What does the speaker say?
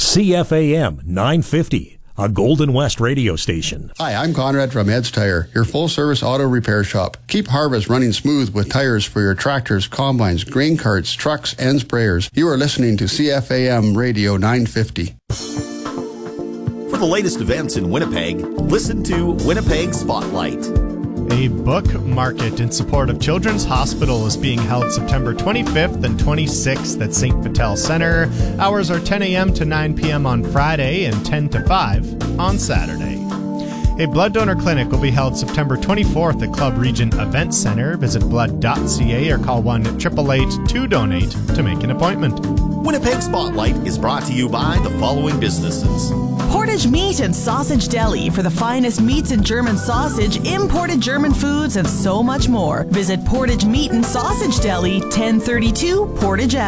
CFAM 950. A Golden West radio station. Hi, I'm Conrad from Ed's Tire, your full-service auto repair shop. Keep harvest running smooth with tires for your tractors, combines, grain carts, trucks, and sprayers. You are listening to CFAM Radio 950. For the latest events in Winnipeg, listen to Winnipeg Spotlight. A book market in support of Children's Hospital is being held September 25th and 26th at St. Vital Center. Hours are 10 a.m. to 9 p.m. on Friday and 10 to 5 on Saturday. A blood donor clinic will be held September 24th at Club Regent Event Center. Visit blood.ca or call 1-888-2DONATE to make an appointment. Winnipeg Spotlight is brought to you by the following businesses. Portage Meat and Sausage Deli for the finest meats and German sausage, imported German foods, and so much more. Visit Portage Meat and Sausage Deli, 1032 Portage Avenue.